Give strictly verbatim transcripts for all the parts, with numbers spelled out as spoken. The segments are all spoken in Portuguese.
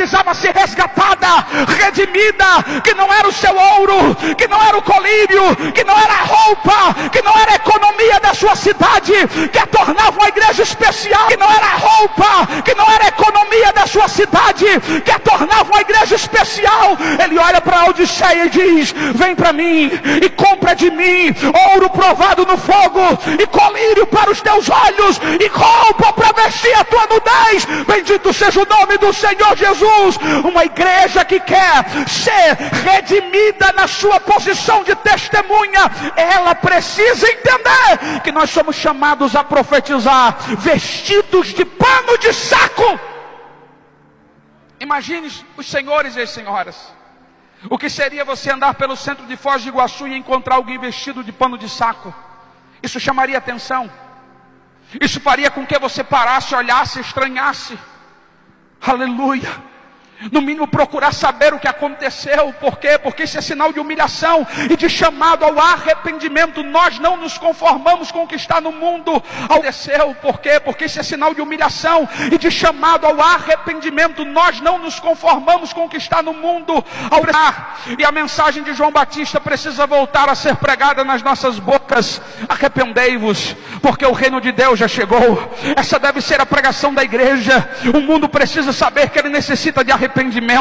precisava ser resgatada, redimida, que não era o seu ouro, que não era o colírio, que não era a roupa, que não era a economia da sua cidade, que a tornava uma igreja especial, que não era a roupa, que não era a economia da sua cidade, que a tornava uma igreja especial. Ele olha para a Odisseia e diz: vem para mim e compra de mim ouro provado no fogo, e colírio para os teus olhos, e roupa para vestir a tua nudez. Bendito seja o nome do Senhor Jesus. Uma igreja que quer ser redimida na sua posição de testemunha, ela precisa entender que nós somos chamados a profetizar vestidos de pano de saco. Imagine os senhores e as senhoras, o que seria você andar pelo centro de Foz do Iguaçu e encontrar alguém vestido de pano de saco? Isso chamaria atenção. Isso faria com que você parasse, olhasse, estranhasse. Aleluia. No mínimo procurar saber o que aconteceu. Por quê? Porque isso é sinal de humilhação e de chamado ao arrependimento. Nós não nos conformamos com o que está no mundo. Aconteceu. Por quê? Porque isso é sinal de humilhação e de chamado ao arrependimento. Nós não nos conformamos com o que está no mundo. E a mensagem de João Batista precisa voltar a ser pregada nas nossas bocas. Arrependei-vos, porque o reino de Deus já chegou. Essa deve ser a pregação da igreja. O mundo precisa saber que ele necessita de arrependimento.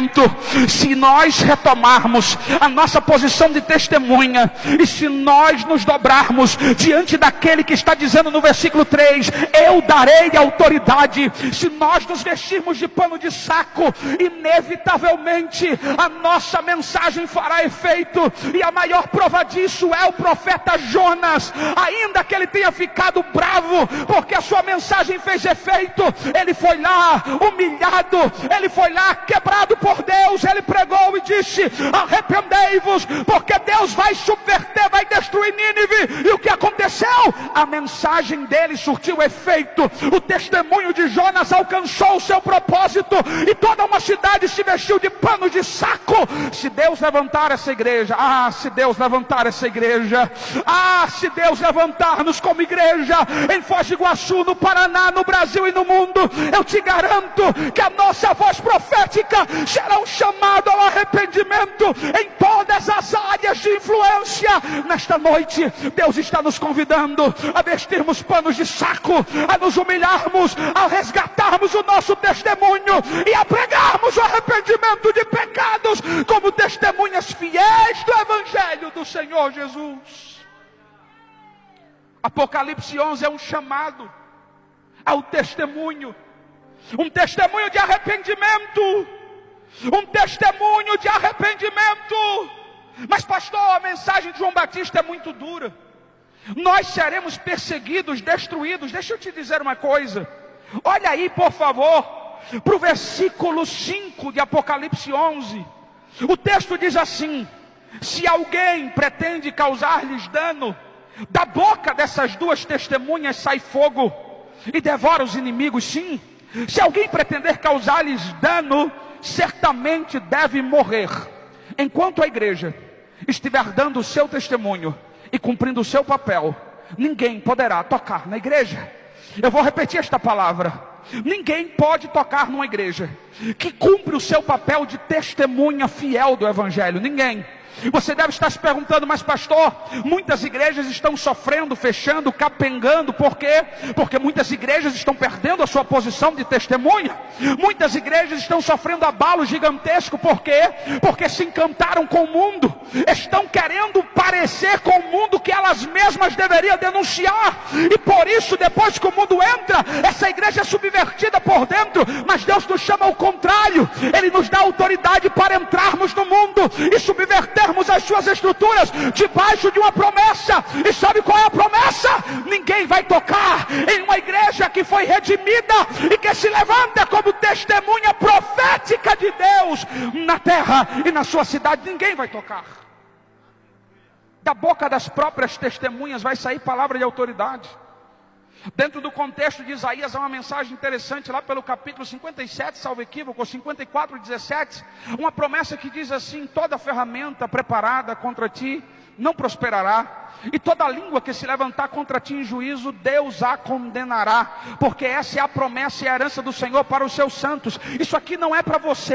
Se nós retomarmos a nossa posição de testemunha, e se nós nos dobrarmos diante daquele que está dizendo no versículo três: eu darei autoridade. Se nós nos vestirmos de pano de saco, inevitavelmente a nossa mensagem fará efeito. E a maior prova disso é o profeta Jonas. Ainda que ele tenha ficado bravo porque a sua mensagem fez efeito, ele foi lá humilhado, ele foi lá quebrado por Deus. Ele pregou e disse: arrependei-vos, porque Deus vai subverter, vai destruir Nínive. E o que aconteceu? A mensagem dele surtiu efeito. O testemunho de Jonas alcançou o seu propósito, e toda uma cidade se vestiu de pano de saco. Se Deus levantar essa igreja, ah, se Deus levantar essa igreja, ah, se Deus levantar-nos como igreja em Foz do Iguaçu, no Paraná, no Brasil e no mundo, eu te garanto que a nossa voz profética será um chamado ao arrependimento em todas as áreas de influência. Nesta noite, Deus está nos convidando a vestirmos panos de saco, a nos humilharmos, a resgatarmos o nosso testemunho e a pregarmos o arrependimento de pecados como testemunhas fiéis do Evangelho do Senhor Jesus. Apocalipse onze é um chamado ao testemunho, um testemunho de arrependimento, um testemunho de arrependimento. Mas pastor, a mensagem de João Batista é muito dura. Nós seremos perseguidos, destruídos. Deixa eu te dizer uma coisa. Olha aí, por favor, para o versículo cinco de Apocalipse onze. O texto diz assim: se alguém pretende causar-lhes dano, da boca dessas duas testemunhas sai fogo e devora os inimigos. Sim, se alguém pretender causar-lhes dano, certamente deve morrer. Enquanto a igreja estiver dando o seu testemunho e cumprindo o seu papel, ninguém poderá tocar na igreja. Eu vou repetir esta palavra: ninguém pode tocar numa igreja que cumpre o seu papel de testemunha fiel do Evangelho. Ninguém. Você deve estar se perguntando: mas pastor, muitas igrejas estão sofrendo, fechando, capengando. Por quê? Porque muitas igrejas estão perdendo a sua posição de testemunha. Muitas igrejas estão sofrendo abalo gigantesco. Por quê? Porque se encantaram com o mundo, estão querendo parecer com o mundo que elas mesmas deveriam denunciar. E por isso, depois que o mundo entra, essa igreja é subvertida por dentro. Mas Deus nos chama ao contrário. Ele nos dá autoridade para entrarmos no mundo e subverter as suas estruturas debaixo de uma promessa. E sabe qual é a promessa? Ninguém vai tocar em uma igreja que foi redimida e que se levanta como testemunha profética de Deus na terra e na sua cidade. Ninguém vai tocar. Da boca das próprias testemunhas vai sair palavra de autoridade. Dentro do contexto de Isaías há uma mensagem interessante lá pelo capítulo cinquenta e sete, salvo equívoco, cinquenta e quatro, dezessete. Uma promessa que diz assim: toda ferramenta preparada contra ti não prosperará, e toda língua que se levantar contra ti em juízo, Deus a condenará. Porque essa é a promessa e a herança do Senhor para os seus santos. Isso aqui não é para você.